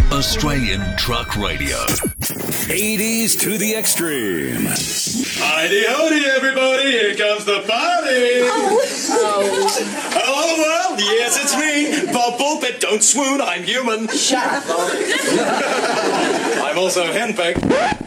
Australian Truck Radio. 80s to the extreme. Heidi hody, everybody, here comes the party. Hello, world, yes, it's me. Bob Bullpit, don't swoon, I'm human. Shut up. I'm also henpecked.